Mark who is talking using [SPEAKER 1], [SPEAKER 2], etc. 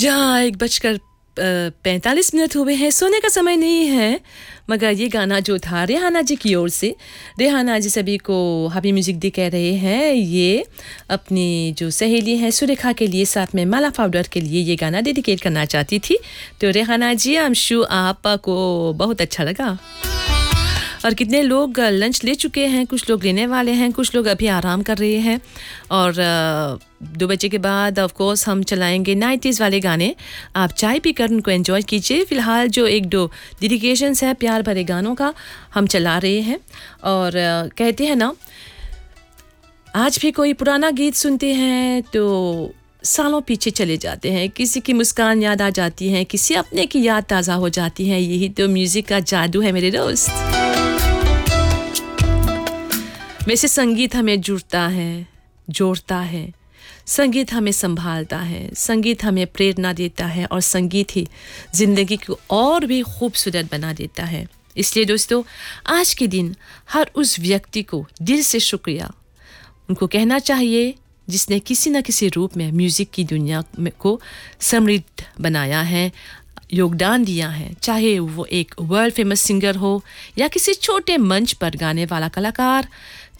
[SPEAKER 1] जहाँ 1:45 हुए हैं, सोने का समय नहीं है, मगर ये गाना जो था रेहाना जी की ओर से, रेहाना जी सभी को हैप्पी म्यूजिक डे कह रहे हैं। ये अपनी जो सहेली हैं सुरेखा के लिए, साथ में माला पाउडर के लिए ये गाना डेडिकेट करना चाहती थी। तो रेहाना जी, आई एम श्योर आपको बहुत अच्छा लगा। और कितने लोग लंच ले चुके हैं, कुछ लोग लेने वाले हैं, कुछ लोग अभी आराम कर रहे हैं। और 2 बजे के बाद ऑफ कोर्स हम चलाएंगे 90s वाले गाने। आप चाय पीकर उनको एंजॉय कीजिए। फ़िलहाल जो 1-2 डेडिकेशंस है प्यार भरे गानों का हम चला रहे हैं। और कहते हैं ना, आज भी कोई पुराना गीत सुनते हैं तो सालों पीछे चले जाते हैं, किसी की मुस्कान याद आ जाती है, किसी अपने की याद ताज़ा हो जाती है। यही तो म्यूज़िक का जादू है मेरे दोस्त। वैसे संगीत हमें जुड़ता है, जोड़ता है, संगीत हमें संभालता है, संगीत हमें प्रेरणा देता है, और संगीत ही ज़िंदगी को और भी खूबसूरत बना देता है। इसलिए दोस्तों, आज के दिन हर उस व्यक्ति को दिल से शुक्रिया उनको कहना चाहिए जिसने किसी न किसी रूप में म्यूज़िक की दुनिया को समृद्ध बनाया है, योगदान दिया है। चाहे वो एक वर्ल्ड फेमस सिंगर हो या किसी छोटे मंच पर गाने वाला कलाकार,